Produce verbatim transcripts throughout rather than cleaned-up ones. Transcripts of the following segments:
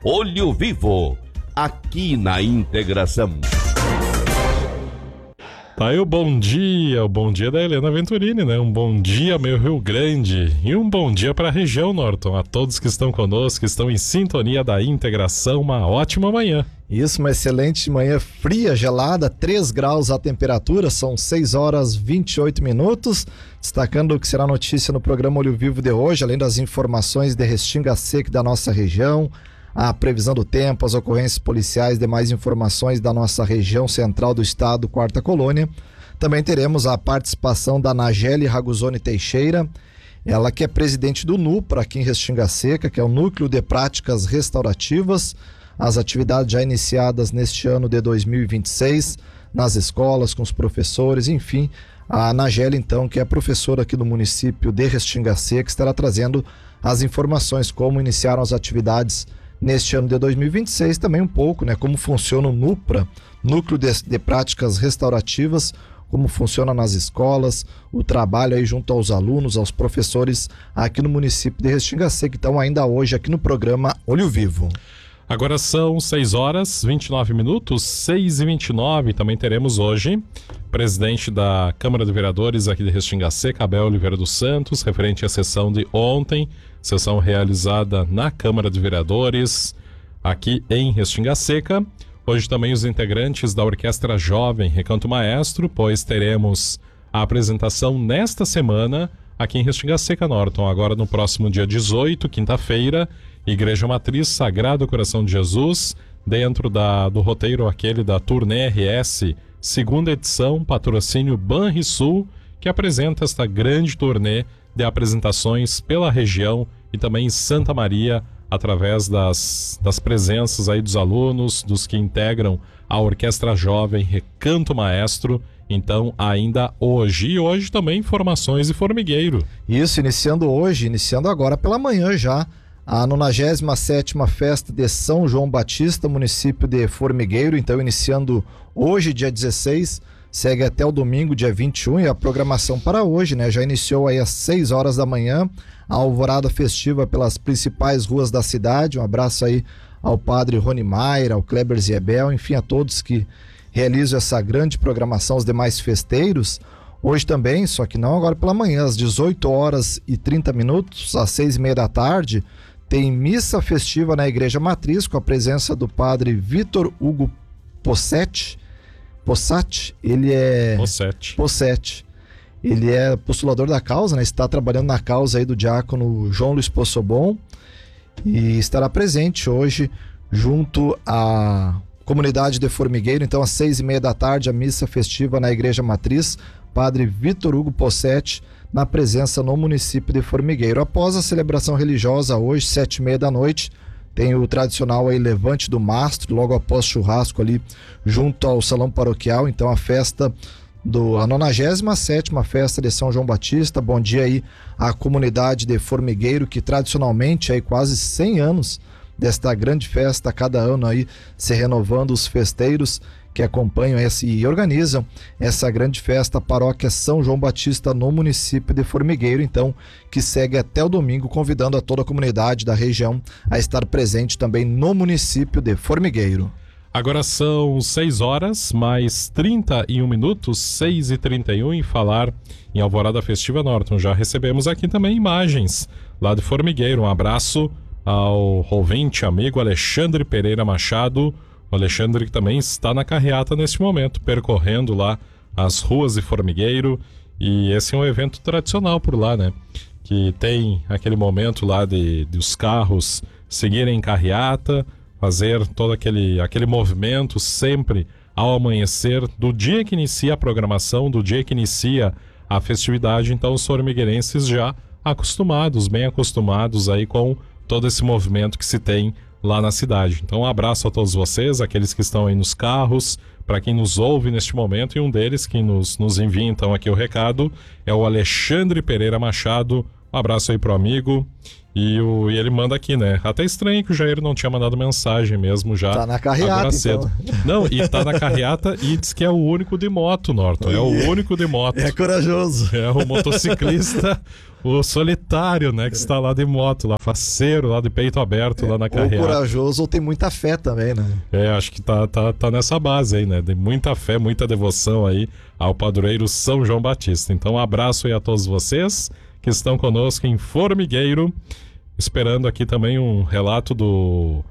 Olho Vivo, aqui na Integração. Tá aí o bom dia, o bom dia da Helena Venturini, né? Um bom dia, meu Rio Grande, e um bom dia para a região, Norton. A todos que estão conosco, que estão em sintonia da Integração, uma ótima manhã. Isso, uma excelente manhã fria, gelada, três graus a temperatura, são seis horas e vinte e oito minutos. Destacando o que será notícia no programa Olho Vivo de hoje, além das informações de Restinga Seca da nossa região, a previsão do tempo, as ocorrências policiais, demais informações da nossa região central do estado, Quarta Colônia. Também teremos a participação da Nageli Raguzoni Teixeira, ela que é presidente do NUPRA aqui em Restinga Seca, que é o Núcleo de Práticas Restaurativas. As atividades já iniciadas neste ano de dois mil e vinte e seis, nas escolas, com os professores, enfim. A Nageli, então, que é professora aqui do município de Restinga Seca, estará trazendo as informações, como iniciaram as atividades neste ano de dois mil e vinte e seis, também um pouco, né, como funciona o NUPRA, Núcleo de, de Práticas Restaurativas, como funciona nas escolas, o trabalho aí junto aos alunos, aos professores aqui no município de Restinga Seca, que estão ainda hoje aqui no programa Olho Vivo. Agora são seis horas e vinte e nove minutos, seis e vinte e nove, também teremos hoje presidente da Câmara de Vereadores aqui de Restinga Seca, Abel Oliveira dos Santos, referente à sessão de ontem, sessão realizada na Câmara de Vereadores aqui em Restinga Seca. Hoje também os integrantes da Orquestra Jovem Recanto Maestro, pois teremos a apresentação nesta semana aqui em Restinga Seca, Norton, agora no próximo dia dezoito, quinta-feira, Igreja Matriz Sagrado Coração de Jesus, dentro da, do roteiro aquele da Turnê R S, segunda edição, patrocínio Banrisul, que apresenta esta grande turnê de apresentações pela região e também em Santa Maria, através das, das presenças aí dos alunos, dos que integram a Orquestra Jovem Recanto Maestro. Então, ainda hoje. E hoje também informações de Formigueiro. Isso, iniciando hoje, iniciando agora pela manhã já, a nonagésima sétima Festa de São João Batista, município de Formigueiro. Então, iniciando hoje, dia dezesseis, segue até o domingo, dia vinte e um, e a programação para hoje, né? Já iniciou aí às seis horas da manhã, a alvorada festiva pelas principais ruas da cidade. Um abraço aí ao padre Rony Maier, ao Kleber Ziebel, enfim, a todos que realizam essa grande programação, os demais festeiros. Hoje também, só que não agora pela manhã, às dezoito horas e trinta minutos, às seis e meia da tarde, tem missa festiva na Igreja Matriz, com a presença do padre Vitor Hugo Possetti. Possati, ele é... Possetti. Possetti. Ele é postulador da causa, né? Está trabalhando na causa aí do diácono João Luiz Possobon e estará presente hoje junto à comunidade de Formigueiro. Então, às seis e meia da tarde, a missa festiva na Igreja Matriz, padre Vitor Hugo Possetti, na presença no município de Formigueiro. Após a celebração religiosa, hoje, sete e meia da noite, tem o tradicional aí Levante do Mastro, logo após churrasco ali junto ao Salão Paroquial. Então, a festa do a nonagésima sétima Festa de São João Batista. Bom dia aí à comunidade de Formigueiro, que tradicionalmente aí quase cem anos desta grande festa, a cada ano aí se renovando os festeiros que acompanham esse, e organizam essa grande festa, a paróquia São João Batista no município de Formigueiro, então, que segue até o domingo, convidando a toda a comunidade da região a estar presente também no município de Formigueiro. Agora são seis horas, mais trinta e um minutos, seis e trinta e um, e falar em Alvorada Festiva, Norton. Já recebemos aqui também imagens lá de Formigueiro. Um abraço ao ouvinte, amigo Alexandre Pereira Machado. O Alexandre que também está na carreata neste momento, percorrendo lá as ruas de Formigueiro. E esse é um evento tradicional por lá, né? Que tem aquele momento lá de, de os carros seguirem em carreata, fazer todo aquele, aquele movimento sempre ao amanhecer do dia que inicia a programação, do dia que inicia a festividade. Então os formigueirenses já acostumados, bem acostumados aí com todo esse movimento que se tem lá na cidade. Então um abraço a todos vocês, aqueles que estão aí nos carros, para quem nos ouve neste momento, e um deles que nos, nos envia então aqui o recado é o Alexandre Pereira Machado. Um abraço aí pro amigo. E, o, e ele manda aqui, né? Até estranho que o Jair não tinha mandado mensagem mesmo já. Tá na carreata, agora cedo. Então. Não, e tá na carreata e diz que é o único de moto, Norton. É o único de moto. É corajoso. É o motociclista, o solitário, né? Que está lá de moto, lá faceiro, lá de peito aberto, é, lá na carreata. Ou corajoso ou tem muita fé também, né? É, acho que tá, tá, tá nessa base aí, né? De muita fé, muita devoção aí ao padroeiro São João Batista. Então, um abraço aí a todos vocês que estão conosco em Formigueiro. Esperando aqui também um relato do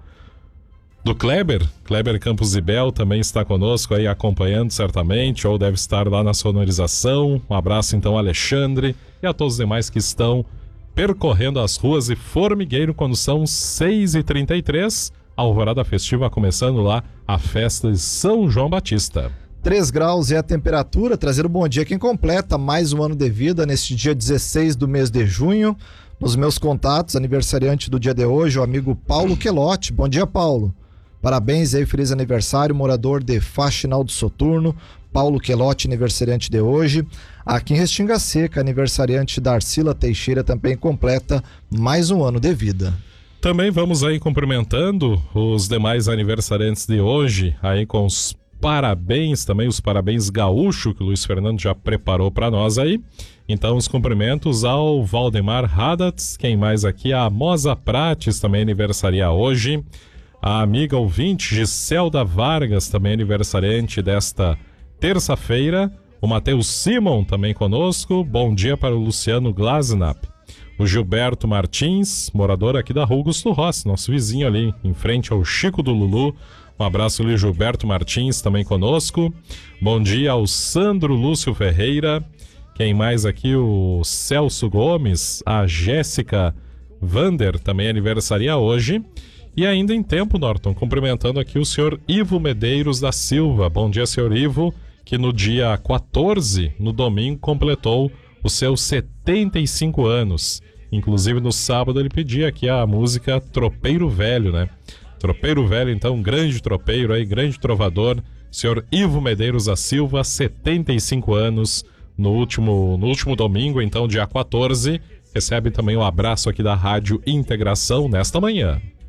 do Kleber. Kleber Campos Ibel também está conosco aí acompanhando certamente, ou deve estar lá na sonorização. Um abraço então, Alexandre, e a todos os demais que estão percorrendo as ruas de Formigueiro quando são seis e trinta e três. A alvorada festiva começando lá, a festa de São João Batista. três graus é a temperatura, trazer um bom dia quem completa mais um ano de vida neste dia dezesseis do mês de junho. Nos meus contatos, aniversariante do dia de hoje, o amigo Paulo Quelotti. Bom dia, Paulo. Parabéns aí, feliz aniversário, morador de Faxinal do Soturno. Paulo Quelotti, aniversariante de hoje. Aqui em Restinga Seca, aniversariante da Arcila Teixeira, também completa mais um ano de vida. Também vamos aí cumprimentando os demais aniversariantes de hoje, aí com os parabéns também, os parabéns gaúcho que o Luiz Fernando já preparou para nós aí. Então, os cumprimentos ao Valdemar Haddats, quem mais aqui? A Moza Prates também aniversaria hoje. A amiga ouvinte Giselda Vargas, também aniversariante desta terça-feira. O Matheus Simon também conosco. Bom dia para o Luciano Glasnap. O Gilberto Martins, morador aqui da Rua Augusto Rossi, nosso vizinho ali, em frente ao Chico do Lulu. Um abraço ali, Gilberto Martins, também conosco. Bom dia ao Sandro Lúcio Ferreira. Quem mais aqui? O Celso Gomes. A Jéssica Vander também aniversaria hoje. E ainda em tempo, Norton, cumprimentando aqui o senhor Ivo Medeiros da Silva. Bom dia, senhor Ivo, que no dia quatorze, no domingo, completou os seus setenta e cinco anos. Inclusive no sábado ele pedia aqui a música Tropeiro Velho, né? Tropeiro Velho, então, grande tropeiro aí, grande trovador, senhor Ivo Medeiros da Silva, setenta e cinco anos, no último, no último domingo, então, dia quatorze, recebe também um abraço aqui da Rádio Integração nesta manhã.